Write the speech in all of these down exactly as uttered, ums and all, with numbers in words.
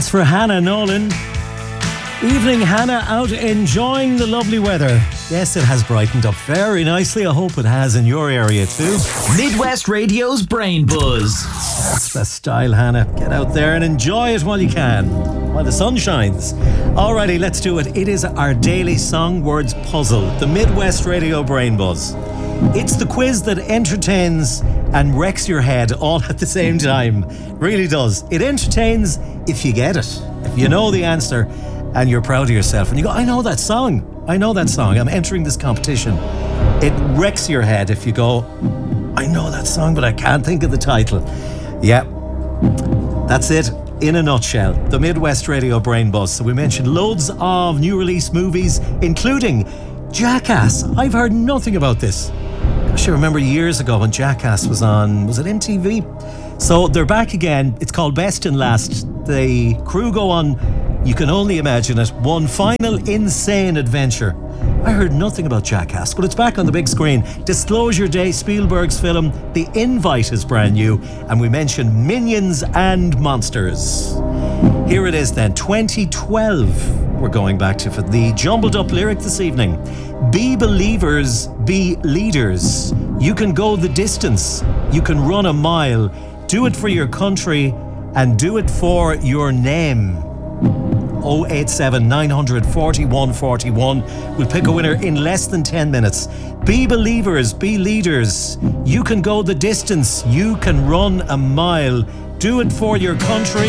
That's for Hannah Nolan. Evening, Hannah, out enjoying the lovely weather. Yes, it has brightened up very nicely. I hope it has in your area too. Midwest Radio's Brain Buzz. That's the style, Hannah. Get out there and enjoy it while you can, while the sun shines. Alrighty, let's do it. It is our daily song words puzzle, the Midwest Radio Brain Buzz. It's the quiz that entertains and wrecks your head all at the same time. Really does. It entertains if you get it. If you know the answer and you're proud of yourself and you go, I know that song. I know that song. I'm entering this competition. It wrecks your head if you go, I know that song, but I can't think of the title. Yeah, that's it. In a nutshell, the Midwest Radio Brain Buzz. So we mentioned loads of new release movies, including Jackass. I've heard nothing about this. Gosh, I remember years ago when Jackass was on, was it M T V? So they're back again. It's called Best and Last. The crew go on, you can only imagine it, one final insane adventure. I heard nothing about Jackass, but it's back on the big screen. Disclosure Day, Spielberg's film. The Invite is brand new. And we mentioned Minions and Monsters. Here it is then, twenty twelve. We're going back to for the jumbled up lyric this evening. Be believers, be leaders. You can go the distance. You can run a mile. Do it for your country and do it for your name. oh eight seven, nine four one, four one. We'll pick a winner in less than ten minutes. Be believers, be leaders. You can go the distance. You can run a mile. Do it for your country.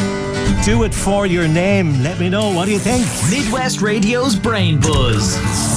Do it for your name. Let me know. What do you think? Midwest Radio's Brain Buzz.